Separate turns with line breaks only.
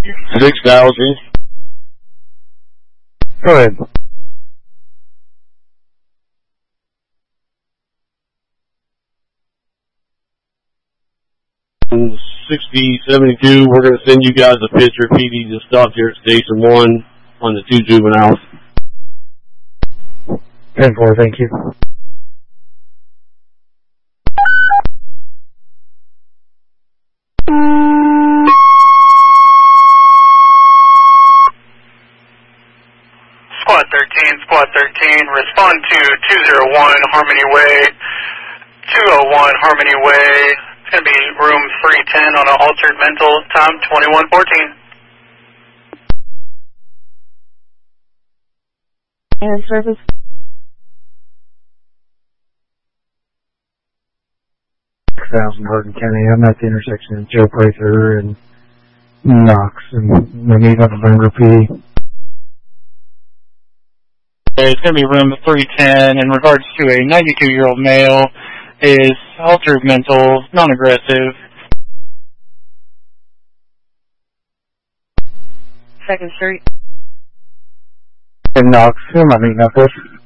6,000.
Go ahead.
And 6072, we're going to send you guys a picture. PD just stopped here at Station 1 on the 2 juveniles.
10-4, thank you.
Squad 13, respond to 201 Harmony Way, 201 Harmony Way. It's going to be room 310 on an altered mental, time 2114.
And service.
Hardin County. I'm at the intersection of Joe Prather and Knox, and we need on November PD.
It's going to be room 310 in regards to a 92-year-old male, is altered mental, non-aggressive.
2nd Street.
And Knox, who am I meeting up with?